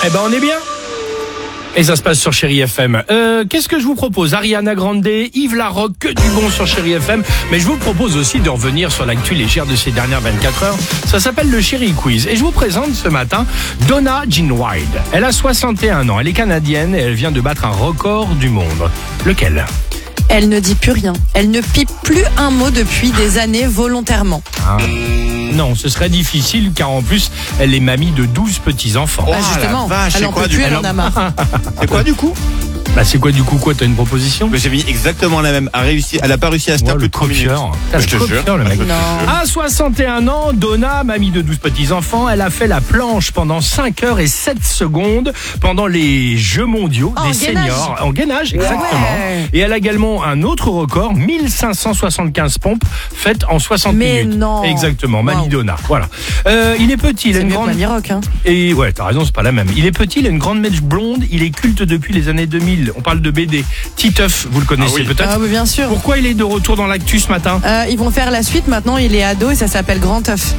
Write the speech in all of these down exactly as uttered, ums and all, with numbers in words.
Eh ben on est bien. Et ça se passe sur Chérie F M. Euh, qu'est-ce que je vous propose? Ariana Grande, Yves Larocque, que du bon sur Chérie F M. Mais je vous propose aussi de revenir sur l'actu légère de ces dernières vingt-quatre heures. Ça s'appelle le Chérie Quiz. Et je vous présente ce matin Donna Jean Wilde. Elle a soixante et un ans. Elle est canadienne et elle vient de battre un record du monde. Lequel? Elle ne dit plus rien. Elle ne pipe plus un mot depuis des années volontairement. Ah. Non, ce serait difficile car en plus, elle est mamie de douze petits-enfants. Bah justement, la vache, elle c'est en quoi, peut du plus, coup elle en a marre. C'est quoi du coup? Bah c'est quoi du coup quoi? T'as une proposition? Mais j'ai mis exactement la même. A réussi, elle a pas réussi à se Ouais, faire le plus de trois minutes. copieur. T'as Je le te copieur, jure. le mec. Non. À soixante et un ans, Donna, mamie de douze petits-enfants, elle a fait la planche pendant cinq heures et sept secondes pendant les Jeux mondiaux En des gainage. seniors. En gainage, exactement. Ouais. Et elle a également un autre record, mille cinq cent soixante-quinze pompes faites en soixante Mais minutes. non. Exactement, mamie Wow. Donna. Voilà. Euh, il est petit, il a C'est une mieux que grande... Mamie Rock, hein. Et ouais, t'as raison, c'est pas la même. Il est petit, il a une grande mèche blonde, il est culte depuis les années deux mille. On parle de B D. Titeuf, vous le connaissez Ah oui. peut-être. Ah oui, bien sûr. Pourquoi il est de retour dans l'actu ce matin? Euh, ils vont faire la suite maintenant, il est ado et ça s'appelle Grand Teuf.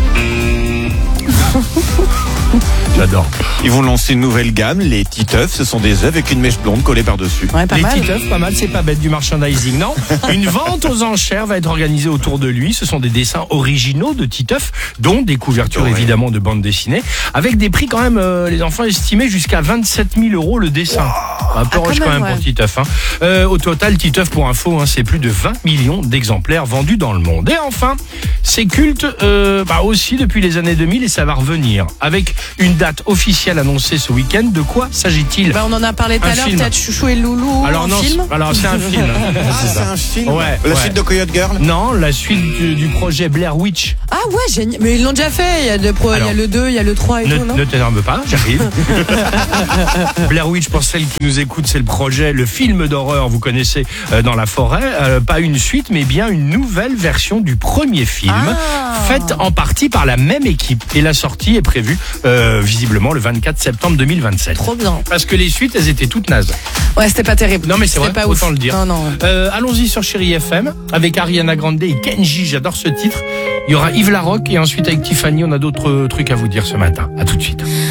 J'adore. Ils vont lancer une nouvelle gamme, les Titeuf. Ce sont des œufs avec une mèche blonde collée par-dessus. Ouais, pas Les mal. Titeuf, pas mal, c'est pas bête du merchandising, non? Une vente aux enchères va être organisée autour de lui. Ce sont des dessins originaux de Titeuf, dont des couvertures Ouais. évidemment de bande dessinée, avec des prix quand même, euh, les enfants estimés jusqu'à vingt-sept mille euros le dessin. Un peu Ah, rush quand quand même, même, pour ouais. Titeuf. Hein. Euh, au total, Titeuf, pour info, hein, c'est plus de vingt millions d'exemplaires vendus dans le monde. Et enfin, c'est culte euh, bah aussi depuis les années deux mille et ça va revenir. Avec une date officielle annoncée ce week-end, de quoi s'agit-il? Bah, on en a parlé tout Un à l'heure, film. peut-être Chouchou et Loulou Alors en non, film. c'est- alors c'est un film. Ah, c'est un film. Ouais, La ouais. suite de Coyote Girl. Non, la suite du, du projet Blair Witch. Ah ouais, génial. Mais ils l'ont déjà fait. Il y a le, pro, il y Alors, a le deux, il y a le trois et Ne, tout, non? ne t'énerve pas, j'arrive. Blair Witch, pour celles qui nous écoutent, c'est le projet, le film d'horreur, vous connaissez, euh, dans la forêt. Euh, pas une suite, mais bien une nouvelle version du premier film, Ah. faite en partie par la même équipe. Et la sortie est prévue, euh, visiblement, le vingt-quatre septembre deux mille vingt-sept. Trop bien. Parce que les suites, elles étaient toutes nazes. Ouais, c'était pas terrible. Non mais c'est C'était vrai, pas autant ouf. le dire. Non, non. Euh, allons-y sur Chérie F M avec Ariana Grande et Kenji, j'adore ce titre. Il y aura Yves Larocque et ensuite avec Tiffany, on a d'autres trucs à vous dire ce matin. À tout de suite.